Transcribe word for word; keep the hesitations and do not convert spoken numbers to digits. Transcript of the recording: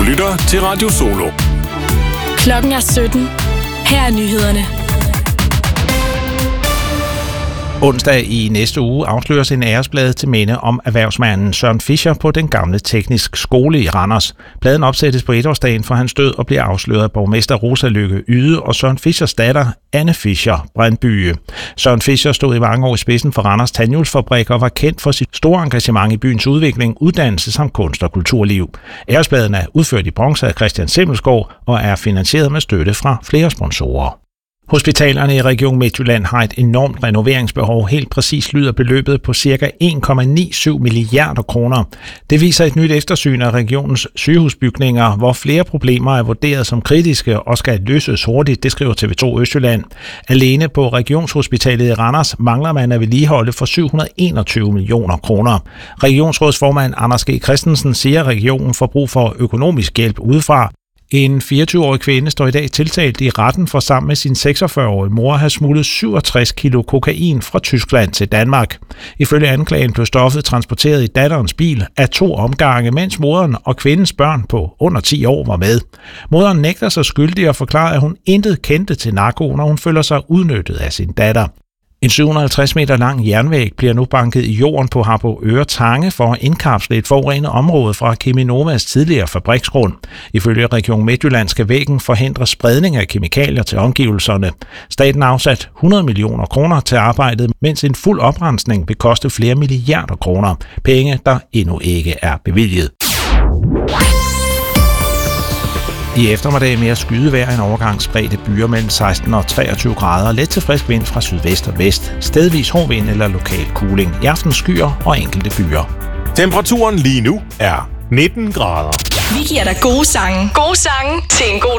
lytter til Radio Solo. Klokken er sytten. Her er nyhederne. Onsdag i næste uge afsløres en æresblad til minde om erhvervsmanden Søren Fischer på den gamle teknisk skole i Randers. Bladen opsættes på etårsdagen for hans død og bliver afsløret af borgmester Rosa Lykke Yde og Søren Fischers datter Anne Fischer Brandbye. Søren Fischer stod i mange år i spidsen for Randers Tandhjulsfabrik og var kendt for sit store engagement i byens udvikling, uddannelse samt kunst- og kulturliv. Æresbladen er udført i bronze af Christian Simmelsgaard og er finansieret med støtte fra flere sponsorer. Hospitalerne i Region Midtjylland har et enormt renoveringsbehov. Helt præcis lyder beløbet på ca. en komma syvogtyve milliarder kroner. Det viser et nyt eftersyn af regionens sygehusbygninger, hvor flere problemer er vurderet som kritiske og skal løses hurtigt, det skriver T V to Østjylland. Alene på Regionshospitalet i Randers mangler man at vedligeholde for syv hundrede og enogtyve millioner kroner. Regionsrådsformand Anders G. Christensen siger, at regionen får brug for økonomisk hjælp udefra. En fireogtyve-årig kvinde står i dag tiltalt i retten for sammen med sin seksogfyrre-årige mor at have smuglet syvogtres kilo kokain fra Tyskland til Danmark. Ifølge anklagen blev stoffet transporteret i datterens bil af to omgange, mens moderen og kvindens børn på under ti år var med. Moderen nægter sig skyldig og forklarer, at hun intet kendte til narko, når hun føler sig udnyttet af sin datter. En syv hundrede og halvtreds meter lang jernvæg bliver nu banket i jorden på Harboøre Tange for at indkapsle et forurenet område fra Cheminovas tidligere fabriksgrund. Ifølge Region Midtjylland skal væggen forhindre spredning af kemikalier til omgivelserne. Staten har afsat hundrede millioner kroner til arbejdet, mens en fuld oprensning vil koste flere milliarder kroner. Penge, der endnu ikke er bevilget. I eftermiddag mere skydevejr, en overgang spredte byer mellem seksten og treogtyve grader, let til frisk vind fra sydvest og vest, stedvis hård vind eller lokal kuling. I aften skyer og enkelte byer. Temperaturen lige nu er nitten grader. Vi giver dig gode sange. Gode sange til en god